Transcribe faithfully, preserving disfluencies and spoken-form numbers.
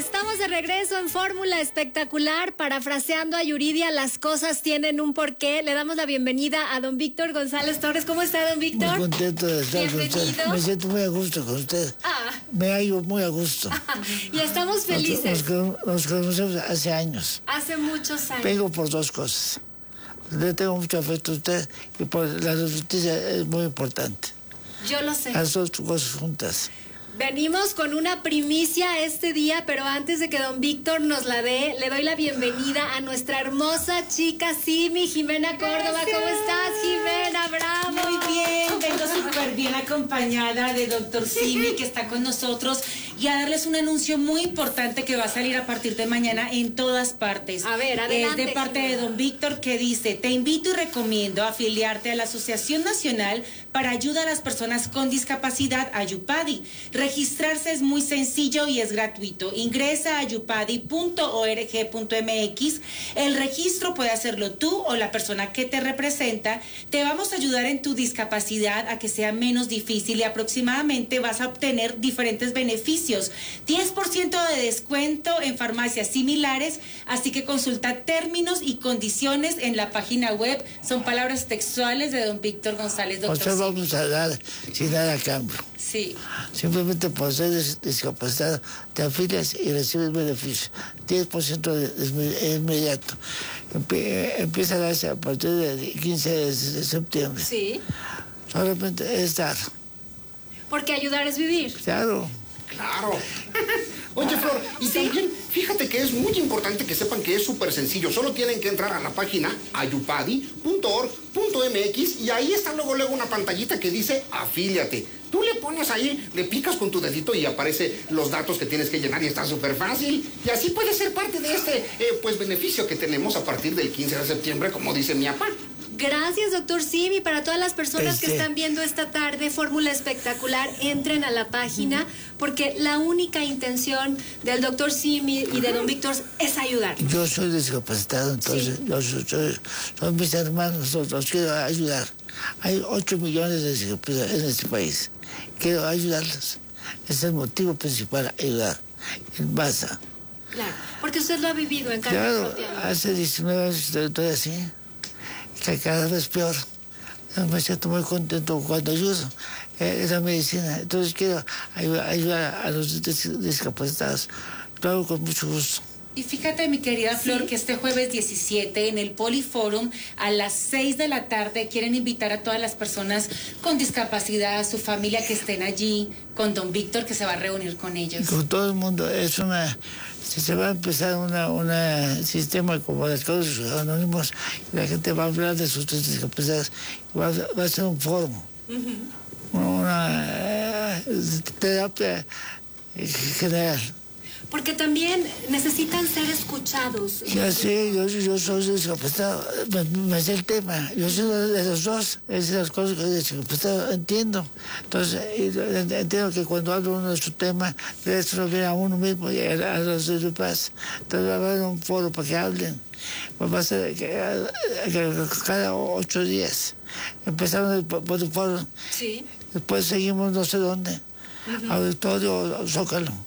estamos de regreso en Fórmula Espectacular, parafraseando a Yuridia, las cosas tienen un porqué. Le damos la bienvenida a don Víctor González Torres. ¿Cómo está, don Víctor? Muy contento de estar Bienvenido. con usted. Me siento muy a gusto con usted. Ah. Me hallo muy a gusto. Y estamos felices. Nos, nos, nos conocemos hace años. Hace muchos años. Vengo por dos cosas. Le tengo mucho afecto a usted y por la justicia es muy importante. Yo lo sé. Las dos cosas juntas. Venimos con una primicia este día, pero antes de que don Víctor nos la dé, le doy la bienvenida a nuestra hermosa chica Simi, Jimena Córdoba. Gracias. ¿Cómo estás, Jimena? ¡Bravo! Muy bien, vengo súper bien acompañada de doctor Simi, que está con nosotros, y a darles un anuncio muy importante que va a salir a partir de mañana en todas partes. A ver, adelante, Es de parte Jimena. de don Víctor, que dice: te invito y recomiendo afiliarte a la Asociación Nacional para Ayuda a las Personas con Discapacidad, Ayupadi. Registrarse es muy sencillo y es gratuito. Ingresa a ayupadi punto org punto mx. El registro puede hacerlo tú o la persona que te representa. Te vamos a ayudar en tu discapacidad a que sea menos difícil, y aproximadamente vas a obtener diferentes beneficios. diez por ciento de descuento en farmacias similares, así que consulta términos y condiciones en la página web. Son palabras textuales de don Víctor González, doctor. O sea, vamos a dar sin nada a cambio. Sí. Simplemente por ser discapacitado, te afilias y recibes beneficio. diez por ciento de, de, inmediato. Empie, empieza a darse a partir del quince de septiembre. Sí. Solamente es dar. Porque ayudar es vivir. Claro. Claro. Oye, Flor, y Sí. también fíjate que es muy importante que sepan que es súper sencillo. Solo tienen que entrar a la página ayupadi punto org punto mx y ahí está luego luego una pantallita que dice afíliate. Tú le pones ahí, le picas con tu dedito y aparece los datos que tienes que llenar y está súper fácil. Y así puedes ser parte de este eh, pues beneficio que tenemos a partir del quince de septiembre, como dice mi papá. Gracias, doctor Simi. Para todas las personas Este- que están viendo esta tarde Fórmula Espectacular, entren a la página, porque la única intención del doctor Simi y de don Víctor es ayudar. Yo soy discapacitado, entonces Sí. yo soy, soy- son mis hermanos, los, los quiero ayudar. Hay ocho millones de discapacitados en este país. Quiero ayudarlos. Es el motivo principal, ayudar. En masa. Claro, porque usted lo ha vivido en carne Claro, propia. hace diecinueve años estoy, estoy así, que cada vez peor. Yo me siento muy contento cuando ayudo. Eh, es la medicina. Entonces quiero ayudar, ayudar a los dis- discapacitados. Lo hago con mucho gusto. Y fíjate, mi querida Flor, Sí. que este jueves diecisiete en el Poliforum a las seis de la tarde quieren invitar a todas las personas con discapacidad, a su familia, que estén allí con don Víctor, que se va a reunir con ellos. Con todo el mundo. Es una... Si se va a empezar un una sistema como de Alcohólicos Anónimos, y la gente va a hablar de sus discapacidades. Va, a- va a ser un foro. Una eh, terapia eh, general. Porque también necesitan ser escuchados. Ya sé, yo, yo soy discapacitado, me, me sé el tema, yo soy de los dos, es de las cosas que soy discapacitado, entiendo. Entonces, y entiendo que cuando habla uno de su tema, eso lo viene a uno mismo y a, a los demás. Entonces va a haber un foro para que hablen. Pues va a ser que, que cada ocho días. Empezamos por, por el foro, Sí. después seguimos no sé dónde, auditorio, Zócalo.